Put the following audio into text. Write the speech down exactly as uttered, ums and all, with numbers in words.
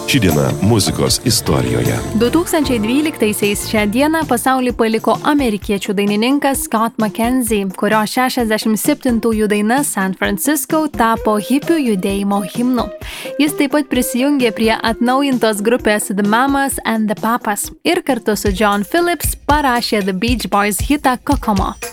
Ši diena muzikos istorijoje. du tūkstančiai dvyliktaisiais šią dieną pasaulį paliko amerikiečių dainininkas Scott McKenzie, kurio šešiasdešimt septintųjų daina San Francisco tapo hipių judėjimo himnu. Jis taip pat prisijungė prie atnaujintos grupės The Mamas and the Papas ir kartu su John Phillips parašė The Beach Boys hitą Kokomo.